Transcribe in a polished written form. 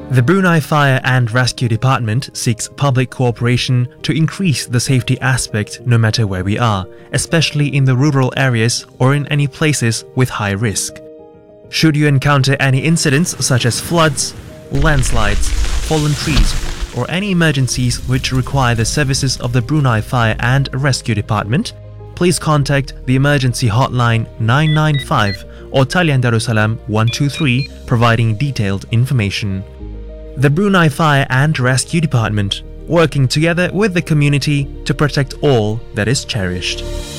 The Brunei Fire and Rescue Department seeks public cooperation to increase the safety aspect no matter where we are, especially in the rural areas or in any places with high risk. Should you encounter any incidents such as floods, landslides, fallen trees, or any emergencies which require the services of the Brunei Fire and Rescue Department, please contact the emergency hotline 995 or Talian Darussalam 123 providing detailed information. The Brunei Fire and Rescue Department, working together with the community to protect all that is cherished.